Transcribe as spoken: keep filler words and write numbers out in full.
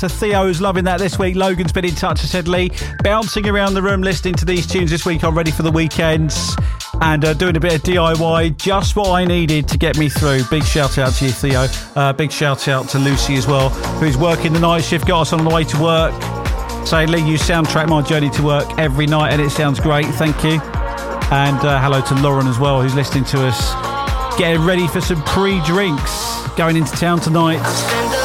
to Theo, who's loving that this week. Logan's been in touch and said, Lee, bouncing around the room listening to these tunes this week. I'm ready for the weekends and uh, doing a bit of D I Y. Just what I needed to get me through. Big shout out to you, Theo. Uh, big shout out to Lucy as well, who's working the night shift, got us on the way to work. Saying, Lee, you soundtrack my journey to work every night and it sounds great. Thank you. And uh, hello to Lauren as well, who's listening to us, getting ready for some pre-drinks, going into town tonight.